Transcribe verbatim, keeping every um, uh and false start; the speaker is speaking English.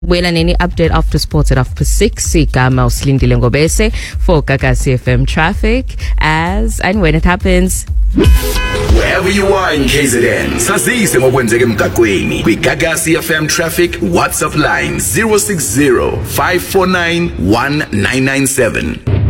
Wela neni update after sports at half past six. Igama usilindile ngobese for Gagasi F M traffic as and when it happens. Wherever you are in K Z N, sazise ngokwenzeka emgaqweni. Kwi Gagasi F M traffic WhatsApp line zero six zero five four nine one nine nine seven.